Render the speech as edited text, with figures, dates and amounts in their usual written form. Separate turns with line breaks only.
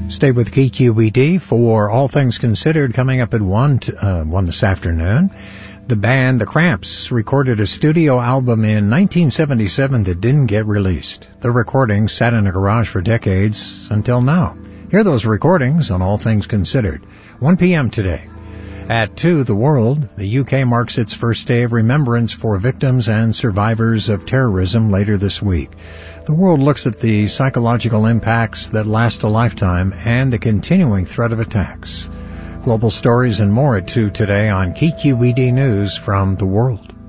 Stay with KQED for All Things Considered coming up at 1 this afternoon. The band The Cramps recorded a studio album in 1977 that didn't get released. The recording sat in a garage for decades until now. Hear those recordings on All Things Considered. 1 p.m. today. At 2, The World, the UK marks its first day of remembrance for victims and survivors of terrorism later this week. The World looks at the psychological impacts that last a lifetime and the continuing threat of attacks. Global stories and more at 2 today on KQED News from The World.